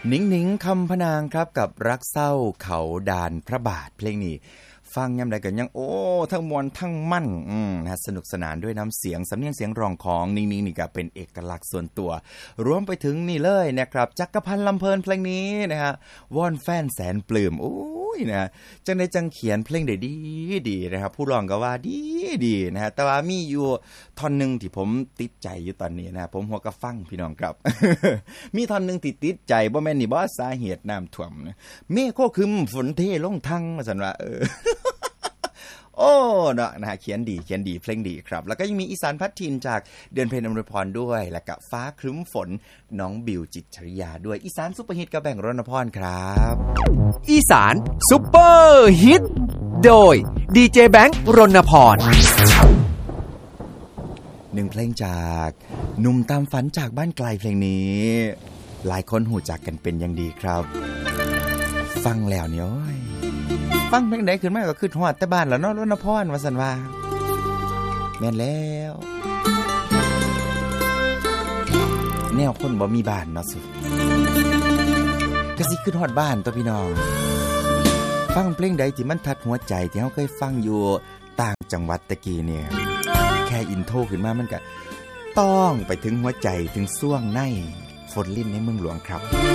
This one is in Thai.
หนิงหนิงคำพนางครับกับรักเศร้าเขาดานพระบาทเพลงนี้ฟังยามใดก็ยังโอ้ทั้งมวลทั้งมั่นนะสนุกสนานด้วยน้ำเสียงสำเนียงเสียงร้องของหนิงหนิงนี่ก็เป็นเอกลักษณ์ส่วนตัวรวมไปถึงนี่เลยนะครับจักรพันธ์ลำเพลินเพลงนี้นะฮะว่อนแฟนแสนปลื้มโอ้ยนะจังได้จังเขียนเพลงได้ดีนะครับผู้ร้องก็ว่าดีนะฮะแต่ว่ามีอยู่ท่อนนึงที่ผมติดใจอยู่ตอนนี้นะผมหัวกระฟังพี่น้องครับ มีท่อนนึงที่ติดใจบ่แม่นนี่บ่สาเหตุน้ำท่วมนะเมฆก็คึมฝนเทลงทังว่าซั่นว่าโอ้เนาะนะฮะเขียนดีเพลงดีครับแล้วก็ยังมีอีสานพัดถิ่นจากเดือนเพ็ญอมรพรด้วยแล้วก็ฟ้าครึ้มฝนน้องบิวจิตรชริยาด้วยอีสานซุปเปอร์ฮิตกับแบ่งรณพรครับอีสานซุปเปอร์ฮิตโดยดีเจแบงค์รณพรหนึ่งเพลงจากหนุ่มตามฝันจากบ้านไกลเพลงนี้หลายคนหูจักกันเป็นอย่างดีครับฟังแล้วเนี่ยฟังเพลงใดขึ้นมาก็คือฮอดแต่บ้านแล้วเนาะรณพรว่าซั่นว่าแม่นแล้วแนวคนบ่มีบ้านเนาะสิก็สิขึ้นฮอดบ้านตัวพี่น้องฟังเพลงใดที่มันทัดหัวใจที่เฮาเคยฟังอยู่ต่างจังหวัดตะกี้เนี่ยแค่อินโทรขึ้นมามันก็ต้องไปถึงหัวใจถึงส่วงในฝนลิ้นในเมืองหลวงครับ